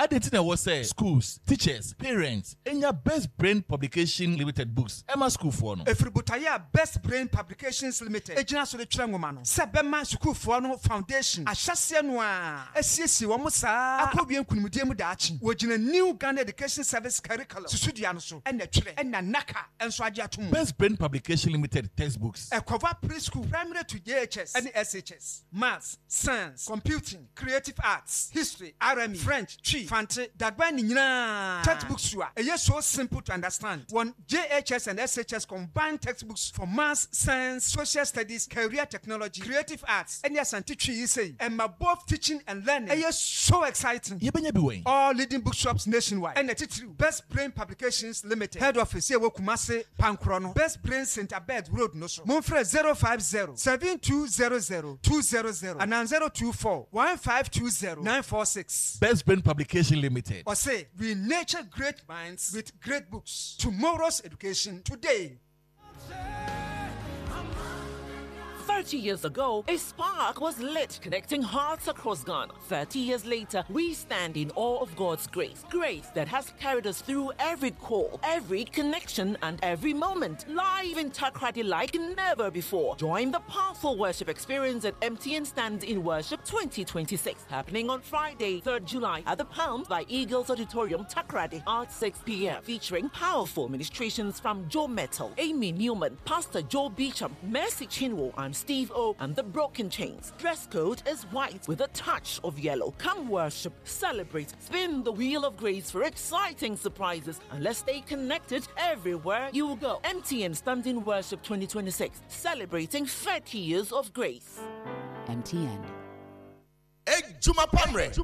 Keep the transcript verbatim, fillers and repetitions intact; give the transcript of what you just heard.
Adentina was say schools, teachers, parents, and your Best Brain Publication Limited books. Emma School for no. Efributaya Best Brain Publications Limited. Ejina so de twangoma no. Sabema School for no foundation. Ahyase no a. Esiesi wo mo saa. Akobie nkunimdie mu daachi. Wojina New Ghana Education Service curriculum. Susudua no so. Ena twere. Ena naka. Enso age atom. Best Brain Publication Limited textbooks. Ekova preschool, primary to J H S, and S H S. Maths, science, computing, creative arts, history, R M E, French, Chi, Fante, Dagba ni nyina. Textbooks are a so simple to understand. One J H S and S H S combined textbooks for maths, science, social studies, career technology, creative arts, and yes, and teaching you say, and my both teaching and learning. Yes, so exciting. Yebenya biwe. All leading bookshops nationwide. And the title Best Brain Publications Limited. Head office here Kumase Pankrono. Best Brain Center Bed Road no so. Monfre zero five zero seven two zero zero two zero zero and zero two four one five two zero nine four six. Best Brain Publication Limited. Or say we nurture great minds with great books. Tomorrow's education today. thirty years ago, a spark was lit, connecting hearts across Ghana. thirty years later, we stand in awe of God's grace. Grace that has carried us through every call, every connection, and every moment. Live in Takrady like never before. Join the powerful worship experience at M T N Stands in Worship twenty twenty-six. Happening on Friday, third July at the Palms by Eagles Auditorium, Takrady at six p.m. Featuring powerful ministrations from Joe Metal, Amy Newman, Pastor Joe Beecham, Mercy Chinwo, and Steve O, and the Broken Chains. Dress code is white with a touch of yellow. Come worship, celebrate, spin the wheel of grace for exciting surprises, and let's stay connected everywhere you go. M T N Stand in Worship twenty twenty-six, celebrating thirty years of grace. M T N. Egg Juma Pamre.